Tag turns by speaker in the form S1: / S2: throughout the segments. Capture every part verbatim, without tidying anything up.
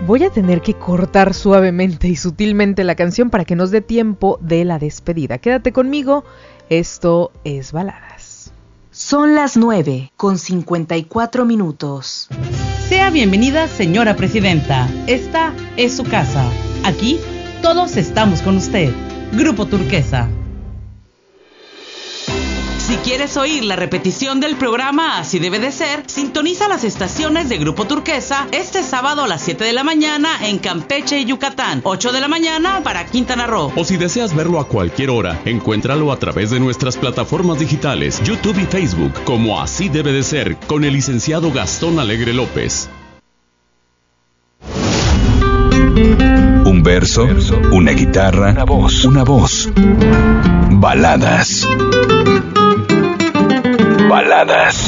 S1: Voy a tener que cortar suavemente y sutilmente la canción para que nos dé tiempo de la despedida. Quédate conmigo, esto es Baladas.
S2: Son las nueve con cincuenta y cuatro minutos.
S3: Sea bienvenida, señora presidenta. Esta es su casa. Aquí todos estamos con usted. Grupo Turquesa. Si quieres oír la repetición del programa Así Debe de Ser, sintoniza las estaciones de Grupo Turquesa este sábado a las siete de la mañana en Campeche y Yucatán, ocho de la mañana para Quintana Roo.
S4: O si deseas verlo a cualquier hora, encuéntralo a través de nuestras plataformas digitales, YouTube y Facebook, como Así Debe de Ser, con el licenciado Gastón Alegre López.
S5: Un verso, una guitarra, una voz, una voz. Baladas. Baladas.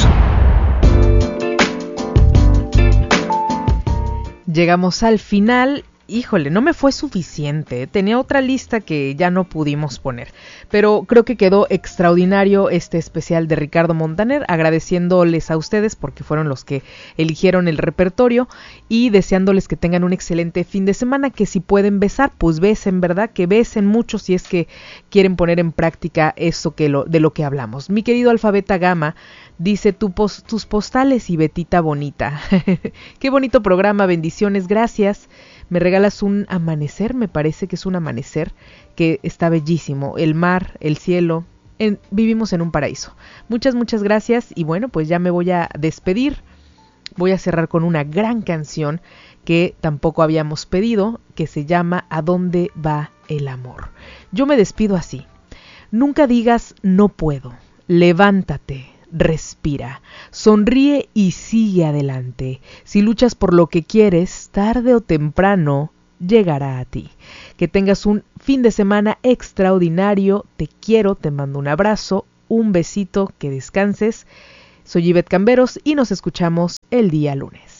S1: Llegamos al final. Híjole, no me fue suficiente. Tenía otra lista que ya no pudimos poner. Pero creo que quedó extraordinario este especial de Ricardo Montaner. Agradeciéndoles a ustedes porque fueron los que eligieron el repertorio. Y deseándoles que tengan un excelente fin de semana. Que si pueden besar, pues besen, ¿verdad? Que besen mucho si es que quieren poner en práctica eso que lo, de lo que hablamos. Mi querido Alfabeta Gama dice tu pos, tus postales y Betita bonita. Qué bonito programa, bendiciones, gracias. Me regalas un amanecer, me parece que es un amanecer que está bellísimo. El mar, el cielo, en, vivimos en un paraíso. Muchas, muchas gracias y bueno, pues ya me voy a despedir. Voy a cerrar con una gran canción que tampoco habíamos pedido, que se llama ¿A dónde va el amor? Yo me despido así. Nunca digas no puedo, levántate. Respira, sonríe y sigue adelante. Si luchas por lo que quieres, tarde o temprano llegará a ti. Que tengas un fin de semana extraordinario. Te quiero, te mando un abrazo, un besito, que descanses. Soy Ivette Camberos y nos escuchamos el día lunes.